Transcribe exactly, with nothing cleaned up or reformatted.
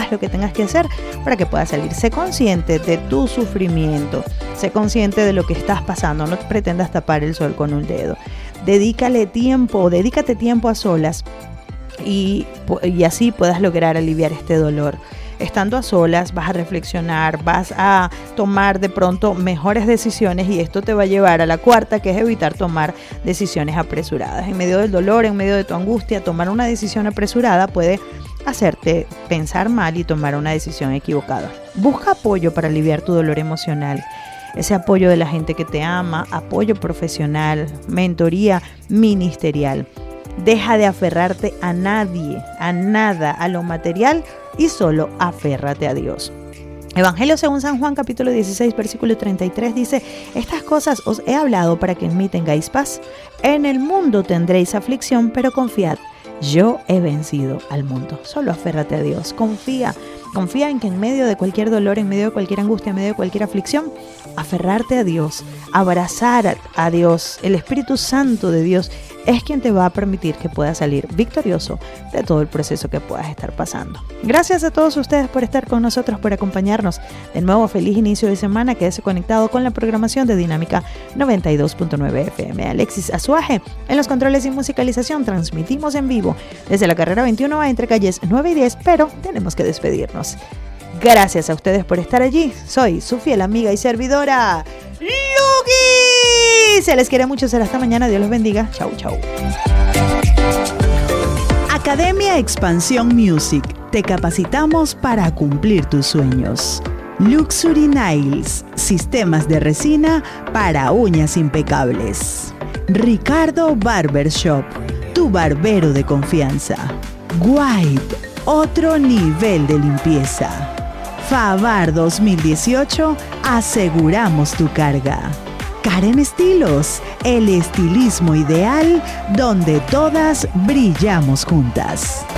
haz lo que tengas que hacer para que puedas salir. Sé consciente de tu sufrimiento, sé consciente de lo que estás pasando, no pretendas tapar el sol con un dedo. Dedícale tiempo, dedícate tiempo a solas y, y así puedas lograr aliviar este dolor. Estando a solas vas a reflexionar, vas a tomar de pronto mejores decisiones y esto te va a llevar a la cuarta, que es evitar tomar decisiones apresuradas. En medio del dolor, en medio de tu angustia, tomar una decisión apresurada puede hacerte pensar mal y tomar una decisión equivocada. Busca apoyo para aliviar tu dolor emocional. Ese apoyo de la gente que te ama, apoyo profesional, mentoría ministerial. Deja de aferrarte a nadie, a nada, a lo material y solo aférrate a Dios. Evangelio según San Juan, capítulo dieciséis, versículo treinta y tres dice: estas cosas os he hablado para que en mí tengáis paz. En el mundo tendréis aflicción, pero confiad, yo he vencido al mundo. Solo aférrate a Dios, confía. Confía en que en medio de cualquier dolor, en medio de cualquier angustia, en medio de cualquier aflicción, aferrarte a Dios, abrazar a Dios, el Espíritu Santo de Dios es quien te va a permitir que puedas salir victorioso de todo el proceso que puedas estar pasando. Gracias a todos ustedes por estar con nosotros, por acompañarnos. De nuevo, feliz inicio de semana. Quédese conectado con la programación de Dinámica noventa y dos punto nueve F M. Alexis Azuaje en los controles y musicalización. Transmitimos en vivo desde la carrera veintiuno A entre calles nueve y diez, pero tenemos que despedirnos. Gracias a ustedes por estar allí. Soy su fiel amiga y servidora, Lugi. Se les quiere mucho. Será hasta mañana. Dios los bendiga. Chau, chau. Academia Expansión Music. Te capacitamos para cumplir tus sueños. Luxury Nails. Sistemas de resina para uñas impecables. Ricardo Barber Shop. Tu barbero de confianza. White. Otro nivel de limpieza. Favar dos mil dieciocho, aseguramos tu carga. Karen Estilos, el estilismo ideal donde todas brillamos juntas.